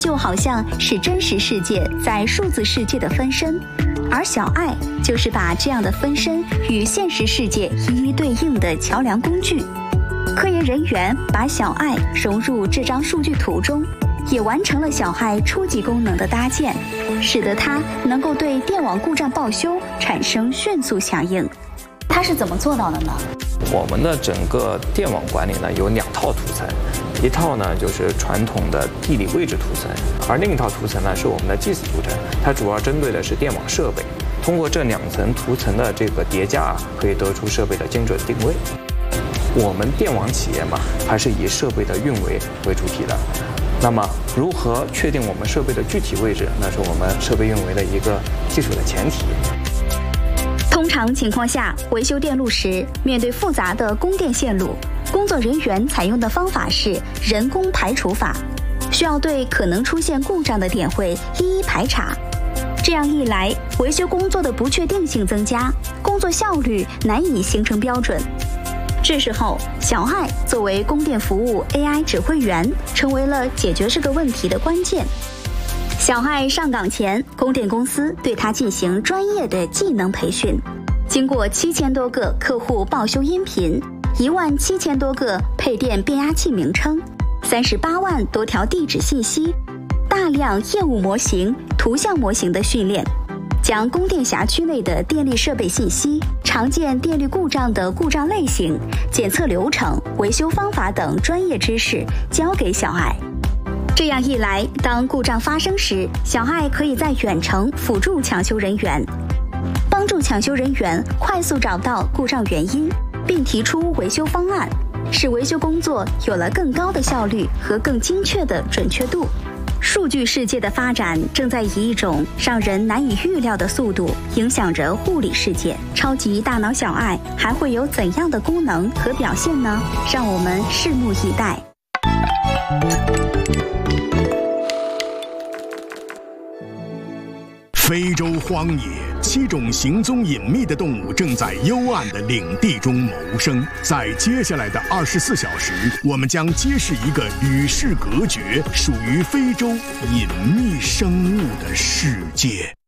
就好像是真实世界在数字世界的分身，而小爱就是把这样的分身与现实世界一一对应的桥梁工具。科研人员把小爱融入这张数据图中，也完成了小爱初级功能的搭建，使得它能够对电网故障报修产生迅速响应。它是怎么做到的呢？ 我们的整个电网管理呢有2套图层，一套呢就是传统的地理位置图层，而另一套图层呢是我们的 GIS 图层，它主要针对的是电网设备。通过这2层图层的这个叠加，可以得出设备的精准定位。我们电网企业嘛，还是以设备的运维为主体的。那么，如何确定我们设备的具体位置，那是我们设备运维的一个技术的前提。 通常情况下，维修电路时，面对复杂的供电线路，工作人员采用的方法是人工排除法，需要对可能出现故障的点位一一排查。这样一来，维修工作的不确定性增加，工作效率难以形成标准。这时候，小爱作为供电服务 AI 指挥员，成为了解决这个问题的关键。小爱上岗前，供电公司对他进行专业的技能培训，经过7000多个客户报修音频，17000多个配电变压器名称，38万多条地址信息，大量业务模型、图像模型的训练，将供电辖区内的电力设备信息、常见电力故障的故障类型、检测流程、维修方法等专业知识交给小爱。这样一来，当故障发生时，小爱可以在远程辅助抢修人员，帮助抢修人员快速找到故障原因，并提出维修方案，使维修工作有了更高的效率和更精确的准确度。数据世界的发展正在以一种让人难以预料的速度影响着物理世界。超级大脑小爱还会有怎样的功能和表现呢？让我们拭目以待。 非洲荒野，7种行踪隐秘的动物正在幽暗的领地中谋生。在接下来的24小时，我们将揭示一个与世隔绝、属于非洲隐秘生物的世界。